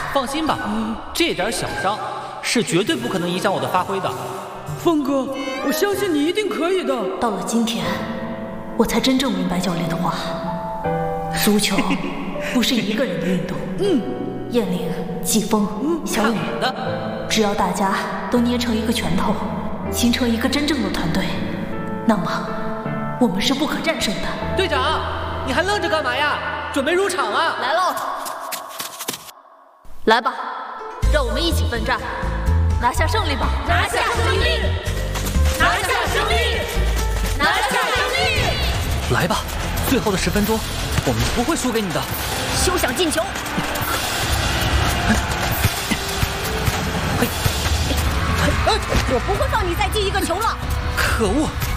放心吧，这点小伤是绝对不可能影响我的发挥的。 峰哥，我相信你一定可以的。 到了今天，我才真正明白教练的话：足球不是一个人的运动。燕玲、季风、小雨，只要大家都捏成一个拳头，形成一个真正的团队，那么我们是不可战胜的。 队长，你还愣着干嘛呀？准备入场啊！ 来喽！来吧，让我们一起奋战，拿下胜利吧！ 拿下胜利！拿下胜利！拿下胜利！ 来吧，最后的10分钟，我们不会输给你的。 休想进球！ 我不会放你再进一个球了。 可恶！